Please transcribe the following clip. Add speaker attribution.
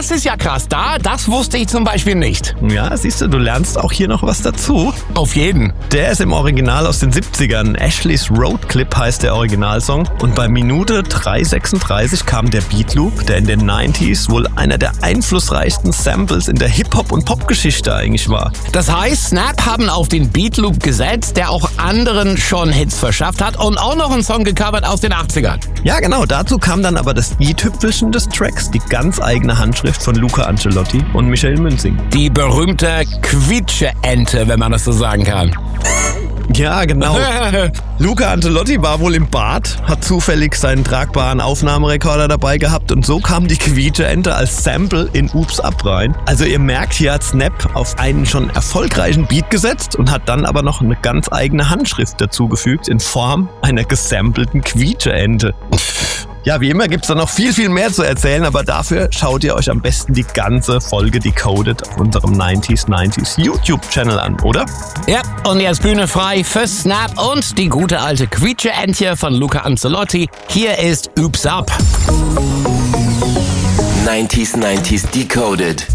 Speaker 1: Das ist ja krass. Das wusste ich zum Beispiel nicht.
Speaker 2: Ja, siehst du lernst auch hier noch was dazu.
Speaker 1: Auf jeden.
Speaker 2: Der ist im Original aus den 70ern. Ashley's Road Clip heißt der Originalsong. Und bei Minute 3,36 kam der Beat Loop, der in den 90s wohl einer der einflussreichsten Samples in der Hip-Hop- und Pop-Geschichte eigentlich war.
Speaker 1: Das heißt, Snap haben auf den Beat Loop gesetzt, der auch anderen schon Hits verschafft hat und auch noch einen Song gecovert aus den 80ern.
Speaker 2: Ja, genau. Dazu kam dann aber das i-Tüpfelchen des Tracks, die ganz eigene Handschrift von Luca Ancelotti und Michael Münzing.
Speaker 1: Die berühmte Quietsche-Ente, wenn man das so sagen kann.
Speaker 2: Ja, genau. Luca Ancelotti war wohl im Bad, hat zufällig seinen tragbaren Aufnahmerekorder dabei gehabt und so kam die Quietsche-Ente als Sample in Oops Up rein. Also ihr merkt, hier hat Snap auf einen schon erfolgreichen Beat gesetzt und hat dann aber noch eine ganz eigene Handschrift dazugefügt in Form einer gesampleten Quietsche-Ente. Ja, wie immer gibt's da noch viel, viel mehr zu erzählen, aber dafür schaut ihr euch am besten die ganze Folge Decoded auf unserem 90s YouTube-Channel an, oder?
Speaker 1: Ja, und jetzt Bühne frei für Snap und die gute alte Quietsche-Entche von Luca Ancelotti. Hier ist Oops Up.
Speaker 3: 90s Decoded.